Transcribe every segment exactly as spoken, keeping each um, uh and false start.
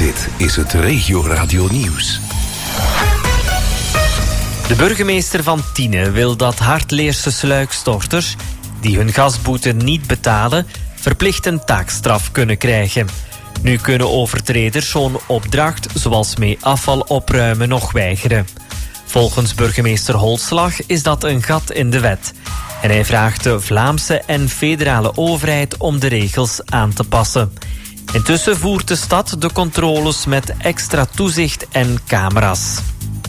Dit is het Regio Radio Nieuws. De burgemeester van Tiene wil dat Hartleerse sluikstorters die hun gasboete niet betalen verplicht een taakstraf kunnen krijgen. Nu kunnen overtreders zo'n opdracht, zoals mee afval opruimen, nog weigeren. Volgens burgemeester Holslag is dat een gat in de wet. En hij vraagt de Vlaamse en federale overheid om de regels aan te passen. Intussen voert de stad de controles met extra toezicht en camera's.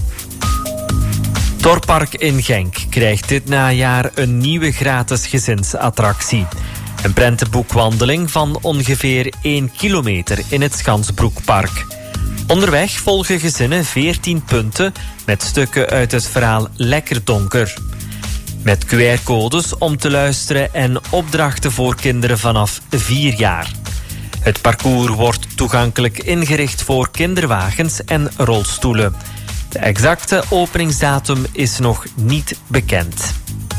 Torpark in Genk krijgt dit najaar een nieuwe gratis gezinsattractie. Een prentenboekwandeling van ongeveer één kilometer in het Schansbroekpark. Onderweg volgen gezinnen veertien punten met stukken uit het verhaal Lekker Donker. Met Q R-codes om te luisteren en opdrachten voor kinderen vanaf vier jaar. Het parcours wordt toegankelijk ingericht voor kinderwagens en rolstoelen. De exacte openingsdatum is nog niet bekend.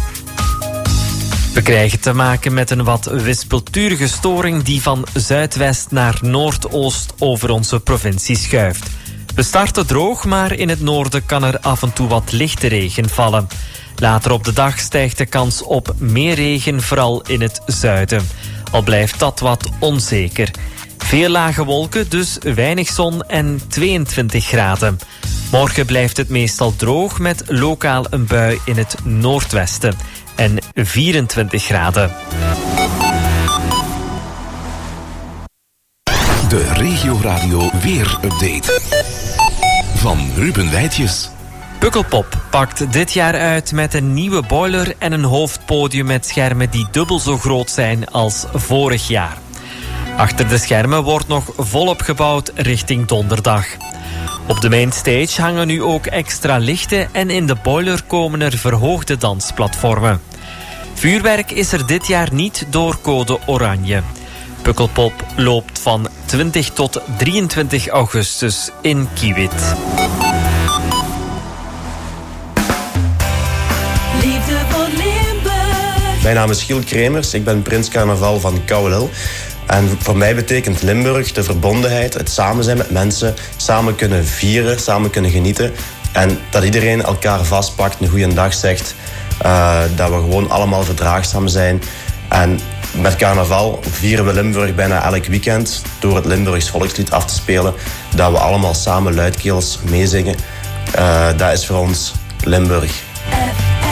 We krijgen te maken met een wat wispelturige storing die van zuidwest naar noordoost over onze provincie schuift. We starten droog, maar in het noorden kan er af en toe wat lichte regen vallen. Later op de dag stijgt de kans op meer regen, vooral in het zuiden. Al blijft dat wat onzeker. Veel lage wolken, dus weinig zon en tweeëntwintig graden. Morgen blijft het meestal droog met lokaal een bui in het noordwesten en vierentwintig graden. De Regio Radio Weer-update van Ruben Wijtjes. Pukkelpop pakt dit jaar uit met een nieuwe boiler en een hoofdpodium met schermen die dubbel zo groot zijn als vorig jaar. Achter de schermen wordt nog volop gebouwd richting donderdag. Op de mainstage hangen nu ook extra lichten en in de boiler komen er verhoogde dansplatformen. Vuurwerk is er dit jaar niet door code oranje. Pukkelpop loopt van twintig tot drieëntwintig augustus in Kiewit. Liefde voor Limburg. Mijn naam is Giel Kremers, ik ben prins carnaval van Kouwelil. En voor mij betekent Limburg de verbondenheid, het samen zijn met mensen, samen kunnen vieren, samen kunnen genieten. En dat iedereen elkaar vastpakt, een goeie dag zegt. Uh, dat we gewoon allemaal verdraagzaam zijn. En met carnaval vieren we Limburg bijna elk weekend door het Limburgs volkslied af te spelen. Dat we allemaal samen luidkeels meezingen. Uh, dat is voor ons Limburg.